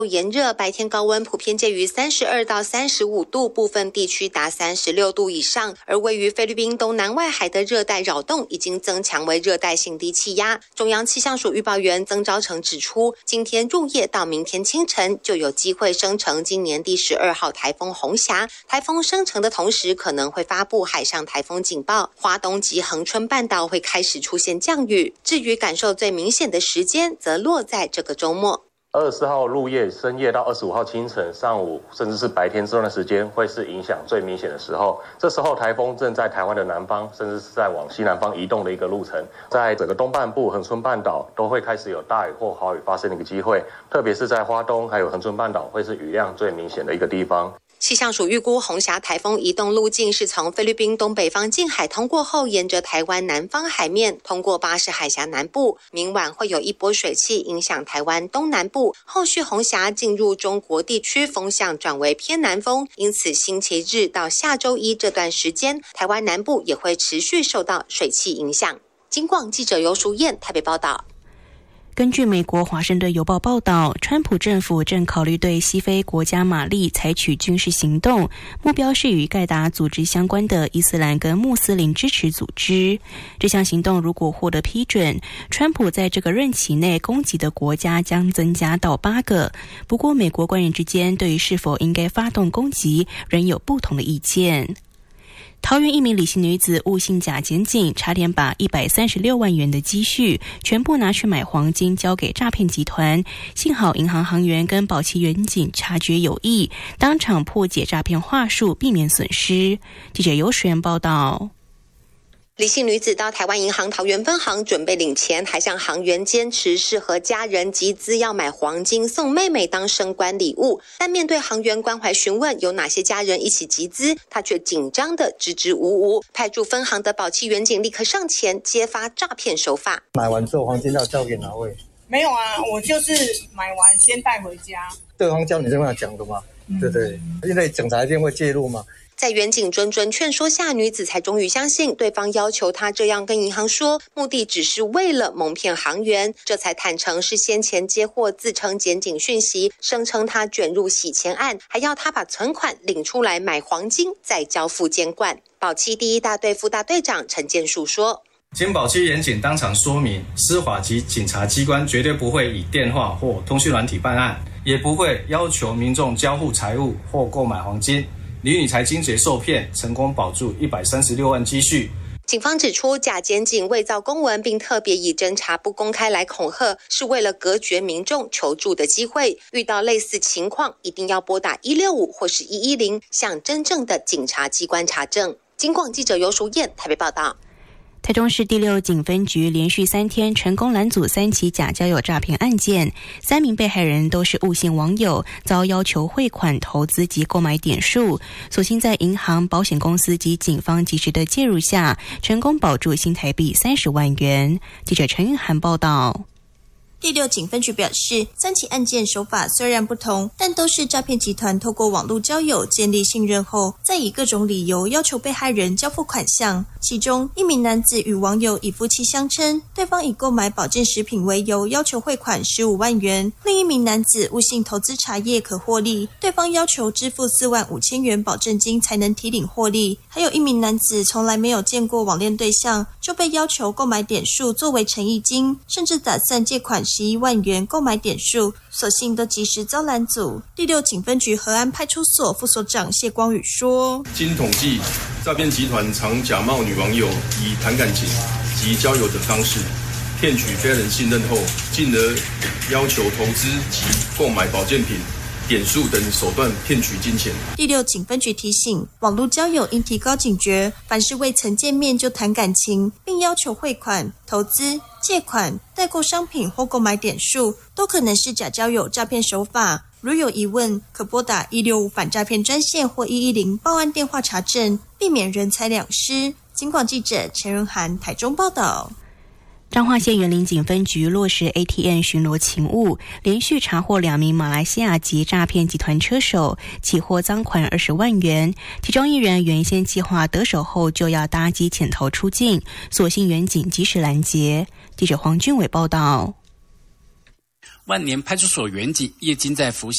炎热，白天高温普遍介于32到35度，部分地区达36度以上。而位于菲律宾东南外海的热带扰动已经增强为热带性低气压。中央气象署预报员曾昭成指出，今天入夜到明天清晨就有机会生成今年第12号台风红霞。台风生成的同时，可能会发布海上台风警报，花东及恒春半岛会开始出现降雨。至于感受最明显的时间，则落在这个周末。 24号入夜、深夜到25号清晨、上午，甚至是白天这段时间，会是影响最明显的时候。这时候台风正在台湾的南方，甚至是在往西南方移动的一个路程，在整个东半部、恒春半岛都会开始有大雨或豪雨发生的一个机会，特别是在花东还有恒春半岛，会是雨量最明显的一个地方。 气象署预估红霞台风移动路径是从菲律宾东北方近海通过后，沿着台湾南方海面通过巴士海峡南部，明晚会有一波水汽影响台湾东南部，后续红霞进入中国地区，风向转为偏南风，因此星期日到下周一这段时间，台湾南部也会持续受到水汽影响。金广记者游淑燕台北报道。 根据美国华盛顿邮报报道，川普政府正考虑对西非国家马利采取军事行动，目标是与盖达组织相关的伊斯兰跟穆斯林支持组织。这项行动如果获得批准，川普在这个任期内攻击的国家将增加到8个。不过美国官员之间对于是否应该发动攻击仍有不同的意见。桃园一名李姓女子误信假检警，差点把136万元的积蓄全部拿去买黄金交给诈骗集团，幸好银行行员跟保期员警察觉有异，当场破解诈骗话术，避免损失。记者游璇报道。 李姓女子到台湾银行桃园分行准备领钱，还向行员坚持是和家人集资要买黄金送妹妹当升官礼物，但面对行员关怀询问有哪些家人一起集资，她却紧张的支支吾吾。派驻分行的保期员警立刻上前揭发诈骗手法。 买完之后黄金要交给哪位？ 没有啊，我就是买完先带回家。 对方叫你这样讲的吗？对对，因为警察一定会介入嘛。 在员警谆谆劝说下，女子才终于相信对方要求她这样跟银行说，目的只是为了蒙骗行员，这才坦诚是先前接获自称检警讯息，声称她卷入洗钱案，还要她把存款领出来买黄金，再交付监管。保期第一大队副大队长陈建树说， 经保期员警当场说明，司法及警察机关绝对不会以电话或通讯软体办案，也不会要求民众交付财物或购买黄金。李女才精髓受骗，成功保住136万积蓄。 警方指出，假检警伪造公文，并特别以侦查不公开来恐吓，是为了隔绝民众求助的机会。遇到类似情况，一定要拨打165或是110，向真正的警察机关查证。金广记者游淑燕台北报道。 台中市第6警分局连续3天成功拦阻3起假交友诈骗案件，3名被害人都是误信网友，遭要求汇款、投资及购买点数，所幸在银行、保险公司及警方及时的介入下，成功保住新台币30万元。记者陈韵涵报道。 第6警分局表示，3起案件手法虽然不同，但都是诈骗集团透过网络交友建立信任后，再以各种理由要求被害人交付款项。其中，一名男子与网友以夫妻相称，对方以购买保健食品为由要求汇款15万元；另一名男子误信投资茶叶可获利，对方要求支付4万5千元保证金才能提领获利。还有一名男子从来没有见过网恋对象，就被要求购买点数作为诚意金，甚至打算借款11万元购买点数，所幸都及时遭拦阻。第6警分局和安派出所副所长谢光宇说， 经统计，诈骗集团常假冒女网友，以谈感情及交友的方式骗取非人信任后，进而要求投资及购买保健品、点数等手段骗取金钱。 第6警分局提醒，网络交友应提高警觉，凡是未曾见面就谈感情，并要求汇款、投资、借款、代购商品或购买点数，都可能是假交友诈骗手法。如有疑问，可拨打165反诈骗专线或110报案电话查证，避免人财两失。警广记者陈润涵台中报道。 彰化县员林警分局落实 ATM 巡逻勤务，连续查获2名马来西亚籍诈骗集团车手，起获赃款20万元。其中1人原先计划得手后就要搭机潜逃出境，所幸员警及时拦截。记者黄俊伟报道。 万年派出所员警叶金在服